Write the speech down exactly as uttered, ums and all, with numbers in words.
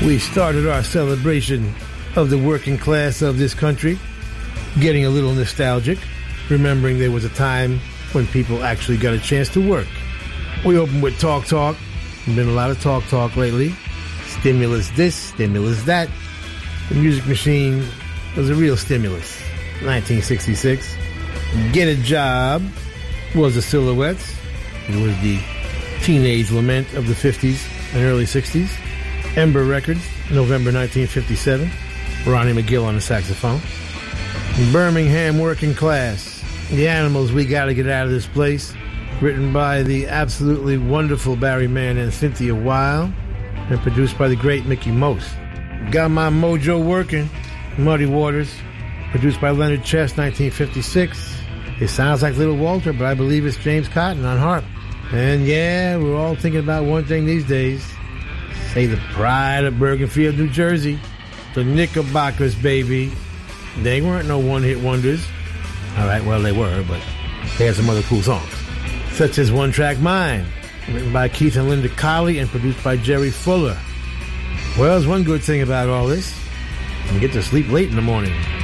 We started our celebration of the working class of this country, getting a little nostalgic, remembering there was a time when people actually got a chance to work. We opened with Talk Talk. There's been a lot of Talk Talk lately. Stimulus this, stimulus that. The Music Machine was a real stimulus. nineteen sixty-six. Get a Job was the Silhouettes. It was the teenage lament of the fifties and early sixties. Ember Records, November nineteen fifty-seven. Ronnie McGill on the saxophone. Birmingham Working Class, The Animals, We Gotta Get Out of This Place, written by the absolutely wonderful Barry Mann and Cynthia Weil, and produced by the great Mickey Most. Got My Mojo Working, Muddy Waters, produced by Leonard Chess, nineteen fifty-six. It sounds like Little Walter, but I believe it's James Cotton on harp. And yeah, we're all thinking about one thing these days. Say the pride of Bergenfield, New Jersey. The Knickerbockers, baby. They weren't no one-hit wonders. All right, well, they were, but they had some other cool songs, such as One Track Mind, written by Keith and Linda Colley and produced by Jerry Fuller. Well, there's one good thing about all this. You get to sleep late in the morning.